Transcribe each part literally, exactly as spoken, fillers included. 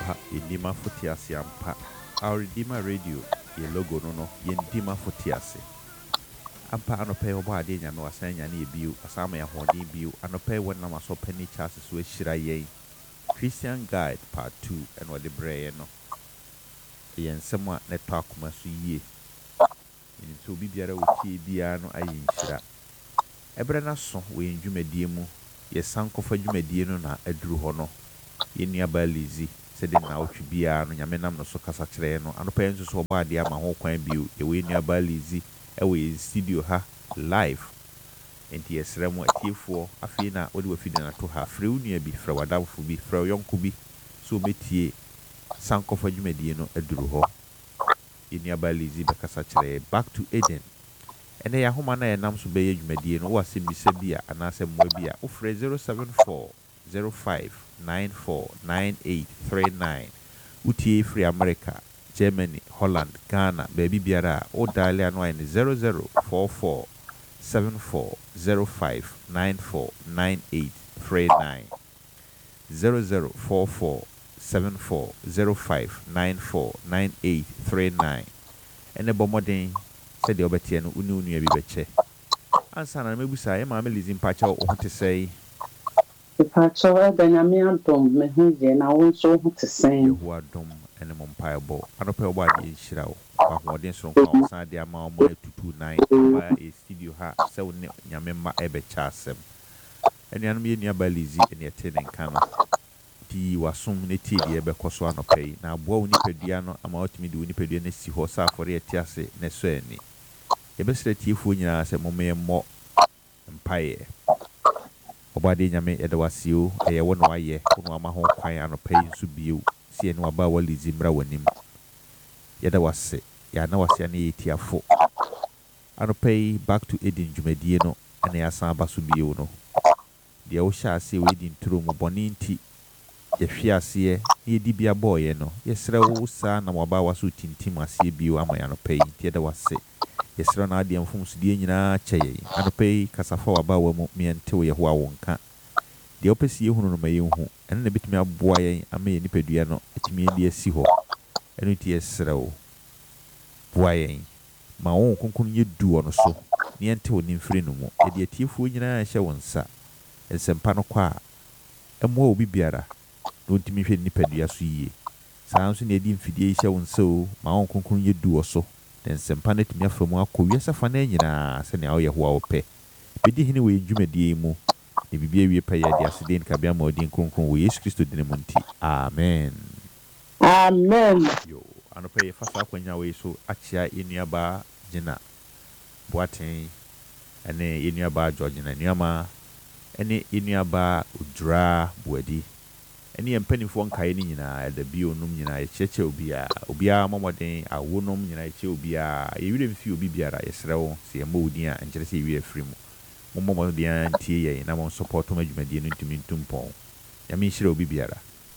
ampa Yendima Futiasi ampa our Redeemer Radio ye logo no no Yendima Futiasi ampa anope obo ade nya no asan nya na ebiu asama ya hoden biu anope wona maso pani chance so ehira yen Christian Guide Part two and what the brain no yen semwa network maso yie ni so bibiara wotie bia no ayin hira ebre na so we ndwumadie mu ye sankofa dwumadie no na aduru ho no ye nuaba Lizi sede na otwe bia no nyame nam no so kasa kire no anopa enso so oba ade ama ho kwan bio ye we nuaba Lizi e we studio ha live enti esremo atiefo afi na odi wafidi na to ha frɛ unua bi frɛ wadamfo bi frɛ yonko bi so metie sankofa dwumadie no aduru ho ye nuaba Lizi be kasa kire back to Eden ene ya homa na enam so be dwumadie no wo asem bi se bia anase mwa bia wo frɛ zero seven four zero five nine four nine eight three nine utie free America, Germany, Holland, Ghana, baby biara o dial no in zero zero four four seven four zero five nine four nine eight three nine zero zero four four seven four zero five nine four nine eight three nine ene bomodin said the obetie no unu unu bi beche ansa na mebusa e ma me Lizi mpacha o hote sei Pacho e Benjamin Adom me hunje na wonso hote sei Yehu Adom ene mo mpaebo anope obo ade nhira wo kwa hoden so kwa san de ama omo tutu nine ba e studio ha se wo nyame ma e be cha asem ene anum ye nuaba Lizi ene ete ne nka no ti wasum ne ti de e be koso anope na aboa wo nipadua no ama otimi de wo nipadua na si ho sa afore ete ase ne so ani ye be sere tiefo nyina se mo me mo mpae Obade nyame eda wasio eye wono aye wono ama ho kwan anopai nso bio sie no aba wa Lizi mra wanim yeda wase ya na wase na yetiafo anopai back to Eden dwumadie no ene ya san aba so bio no de o sha ase we di ntro mu boni nti ye hwe ase ye di bia boye no ye sere wo sa na mo aba waso tintim ase bio ama ya anopai nti yeda wase yesra na ade amfum sudie nyina kyeye anopai kasafa waba wa mu miente wo yeho awonka de opesi ehunu no maye hu ene na bitimi aboa yen ama ye nipadua no etimi ende asi ho eno ti yesra wo boa yen ma won konkon ye du ono so ne ente wo nimfiri no mu e de atiefo nyina hye wonsa ensempa no kwa emo obi biara no ntimi hwe nipadua so yie sanso ne edi mfidie hye wonsa o ma won konkon ye du oso den sempa na timi afamu akọ wiasa fa na nyina se ne awo yeho awopɛ bedi hini we dwumadie mu ne bibia wie pɛ ya de asede nka bia ma odin kronkron wo Yesu Kristo din mu nti amen amen yo anopa ye fasa akwanya we so achia enuaba gina boaten ene enuaba George na nuama ene enuaba Udra Buadi ene empanifo nkae ni nyina da bio num nyina ye cheche obia obia momoden awonom nyina ye che obia ye wire mfi obi biara ye srewo se ye mawudi a nkere se ye wire free mu momoden antie ye na mo support ma dwumadie no ntumi ntumpon ya me hire obi biara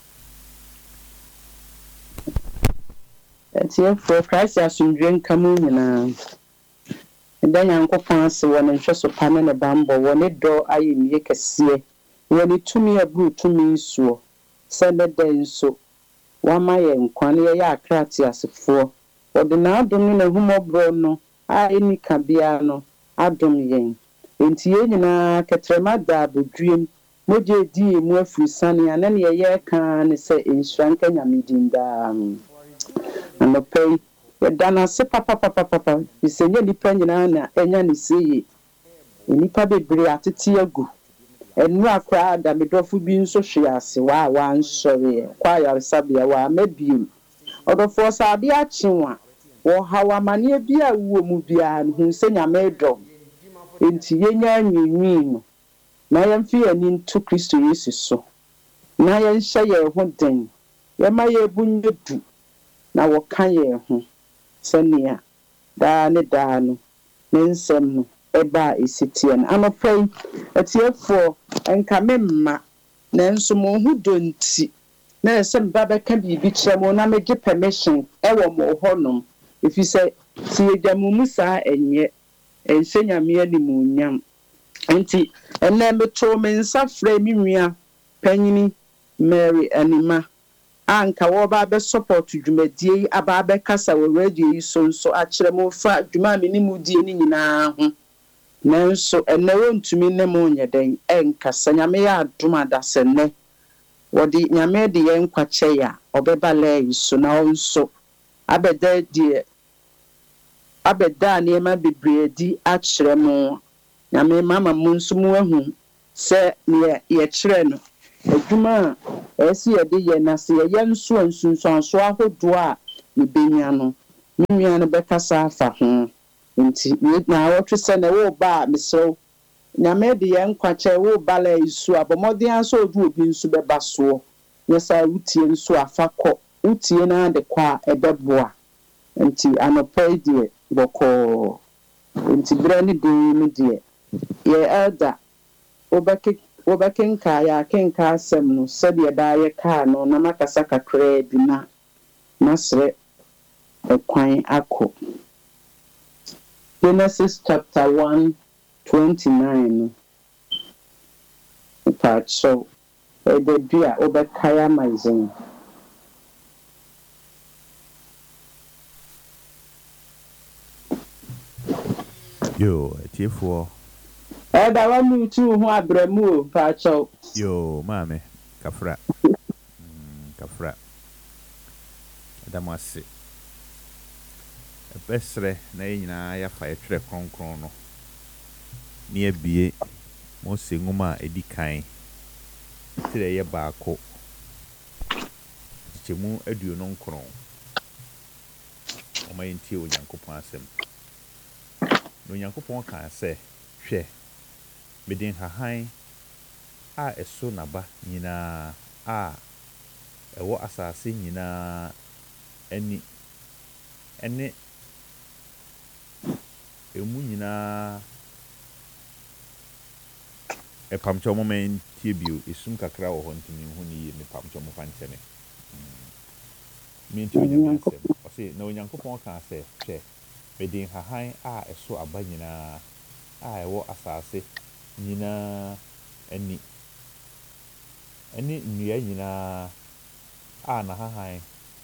etie for Christ asundwen kamu nyina nda nyankopon ase wona nhwe so pa ne bambo wona do aye miye kese wona tumi abu tumi nsuo sebe denso wama ye nkwan ye ya akrati asefo ode na adom na humobro no a eni ka bia no adom yen enti ye nyina ketrema da bodwiem moje di emu afri sane ana ne ye ka ne se enhranka nyamedinda anopei ye dana se papa papa papa bisenye nipa nyina na enya ne seye nipa bebre atete agu enu akra da medofo bi nso hwe ase wa wa nsore kwa yaresabia wa mabiem odofo saade akyenwa wo hawa mane bia wo mu bia hu se nyame do enti yenya anwinwi no na yemfi ani nto Kristo Yesu so na yenhye ye ho den yema ye bunyedu na wo kan ye ho senia da ne da no nensem no eba esitien anopei etiefo enka memma nanso mo hu donti na esem baba ka bibi kyeremo na mege permission ewo mo honom ifi se ti edamumu saa enye ensenyame animunyam enti enne meto me nsa frɛ mi nua panyini Mary Anima anka wo ba be support dwumadie aba be kasa wo radio yi so nso akyere mo fa dwuma me ni mudie ni nyina ho nanso ene wontumi ne mo nyeden enkasa nyame ya adoma dasenne wodi nyame de yen kwache ya obeba le yi so na onso abeda die abeda ne ma bebredi akyere mo nyame mama mo nso mo ahu se ne ye kyere no adwuma esi ye de ye na se ye nso nsunsuanso ahodo a ibenya no nua no bekasa afa ho nti na wotwe se na wo ba misro nyame de ye nkwache wo bala isu abomode anso odu obi nso beba so yesa utie nso afakọ utie na de kwa ebeboa nti anopai de boko nti brani de mi de ye elda obake obakenka ya kenka asem no sebe da ye ka no na makasa kakra bi na nasre ekwan akọ Genesis chapter one twenty-nine part so e de bia obekaya maizin yo etiefo Eda wa mu tu ho abramu o pacho. Yo mame kafra. mm, kafra. Eda mase. Ebesre na nyina ya fa etwere kronkron no. Ni abie mo se nguma edi kan. Tire ye baako. Chemu aduonu nkron. O mai ntie onyankopon asem. No onyankopon kan se hwe Medin hahan a eso naba nyina a ewo asase nyina ani ene emu nyina e pamcho moment tiebio esum kakra wo ho ntimi hu ni ye me pamcho mo fantene mi nti onyankopon o se na onyankopon kan se hwe medin hahan a eso aba nyina a ewo asase nyina ani ani nnua nyina a na hahan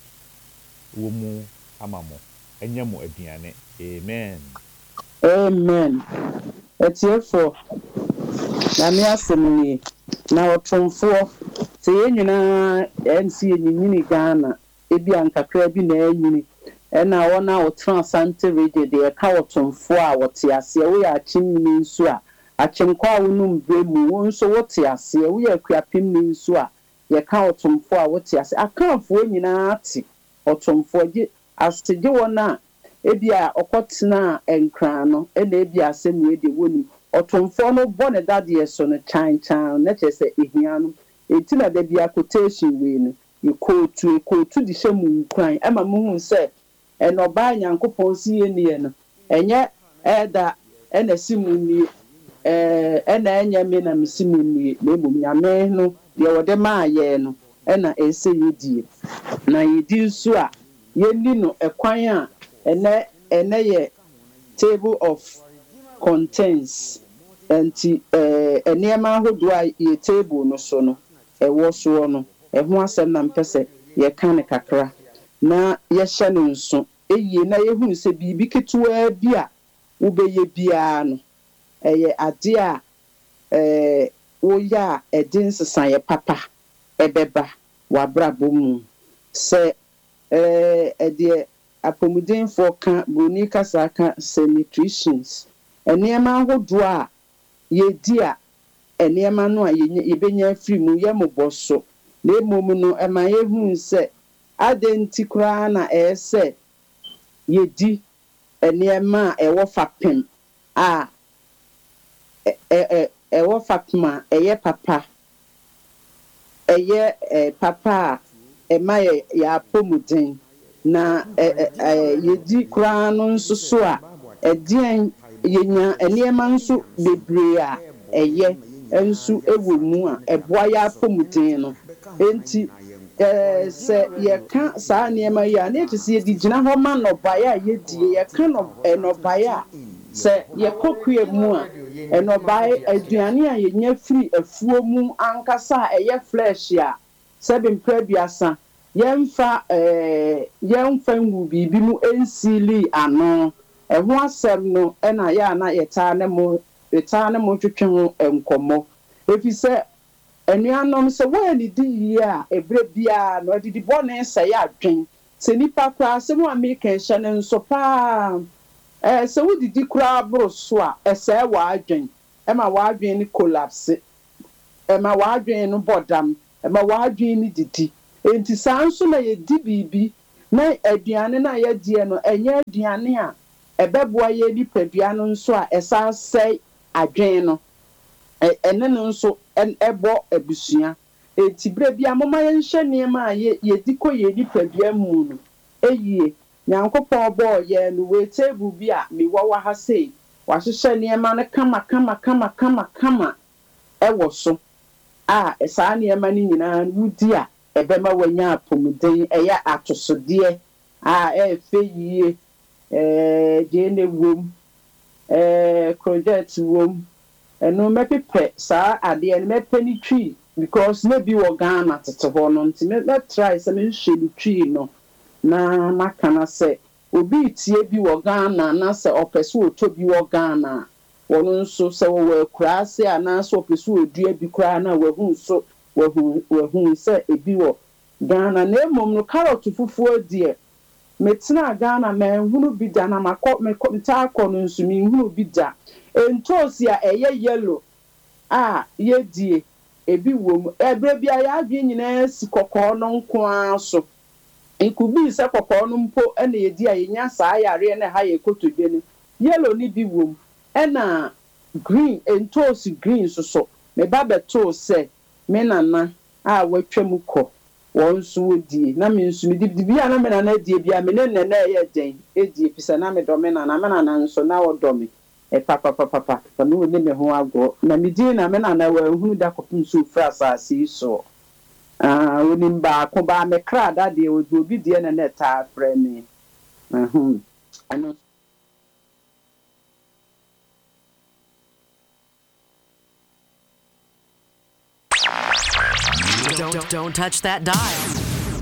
wo mu amamo enya mo aduane amen Amen. Etiefo na me asem na otomfo se ye nyina ensi enyini Ghana ebi ankakra bi na enyini ena wona wo transante radio de ka otomfo a wote ase wo ya chimni nso a achenkwa wonum bremu won so wote ase wo ya kuapim ni nso a ye ka otomfo a wote ase akanfo nyina ate otomfo gi asege wona ebia okotena enkran no ena ebia asemu ede woni otomfo no bone dade so no chan chan na chese ehia no etina da bia quotation we no ikotu ikotu di shemu nkran ama muhu se enoba nyankopon si enie no enye eda ena simu ni eh ena enye me na misimu ni lebo nyame no de wode ma aye no ena ese yedie na yedi nso a yendi no ekwan a ene ene ye table of contents enti eh enema ahodo a ye table no so no ewo so no eho asem na mpese ye kan ne kakra na ye hye no nso eyi na ye hu se bibi ketuwa bi a wo beye bia no eye ade a eh wo ya edin sesan ye papa ebeba wabrabo mu se eh ede apomuden for kan boni kasa kan se nutritions enema ahodo a ye di a enema no a ye benya free mu ye moboso na emom no ema ye hu se adenti kura na ese ye di enema ewo fapem a e e ewo fapma eye papa eye eh, papa ema ye ya pomuden na ye di kura no nso so a edien yenya enema nso bebre a eye ensu ewo mu a eboa ya pomuden no enti eh se ye ka sa enema ya na etisi ye di gina ho ma no baya ye die ye ka no no baya se ye kokue mu a eno baya aduane a yenya free afuo mu ankasa eye flesh ya se bi mpra biasa yɛmfa eh yɛmfa ngu biribi mu ensili ano ɛho asɛm no ɛna yɛ ana yɛtaa ne mo yɛtaa ne mo twetwe ho nkɔmmɔ efi sɛ anuanom sɛ wɔanidi yie a ɛberɛ biara no adidi bɔne sɛ yɛ adwen sɛ nipa koraa sɛ mo a meka hyɛ ne nso paa eh sɛ wodidi koraa boro so a ɛsɛe w'adwen ɛma w'adwen no collapse ɛma w'adwen no bɔdam ɛma w'adwen no didi enti saa nso na yɛdi biribi na aduane na yɛdiɛ no ɛnyɛ aduane a ɛbɛboa yɛ nipadua no nso a ɛsa sɛe adwen no ɛne no nso ɛbɔ abusua enti berɛ bi a moma yɛnhyɛ nneɛma a yɛdi kɔ yɛ nipadua mu no ɛyie nyankopɔn bɔɔ yɛn no wɔ table bi a mewɔ wɔ ha sei wahyehyɛ nneɛma no kama kama kama kama kama ɛwɔ so a saa nneɛma no nyinaa wodi a ɛbɛma wanya apɔmuden ɛyɛ atosodeɛ a ɛɛfɛ yie ɛɛ gyene wom ɛɛ project wom ɛno mɛpepɛ saa adeɛ no mɛpɛ ne twi because na bi wɔ Ghana tete hɔ no nti mɛtry sɛ menhwɛ ne twi no na maka na sɛ obi tie bi wɔ Ghana na sɛ ɔpɛ sɛ ɔtɔ bi wɔ Ghana wɔno nso sɛ wɔwɔ akuraase a na sɛ ɔpɛ sɛ ɔdua bi koraa na wahu nso wahu wahu sɛ ebi wɔ Ghana na emom no carrot fufuo deɛ metena Ghana manhunu bi da na makɔ mekɔta akɔ no nso menhunu bi da entosi a ɛyɛ yellow a yɛdie ebi wɔ mu ɛbrɛ bi a yɛadwe nyinaa si kɔkɔɔ no nko ara so ikubi sɛ kɔkɔɔ no mpo ɛna yɛdi a yɛnya saa yareɛ na ha yɛ kotodwe no yellow ni bi wɔ mu ɛna green entosi green so so me ba bɛtoo sɛ me nana a watwa mu kɔ wɔn nso wodie na me nso me di bi a na me nana die bi a me ne nana ɛyɛ den edie pisa na me dɔ me nana me nana nso na wɔdɔ me e papa papa papa no ne me ho agɔ na me di na me nana wa hunu da kopum so fra asase so ah onim ba ko ba me kra da de obi die na na ta frɛ me ahum ano Don't, don't touch that dial.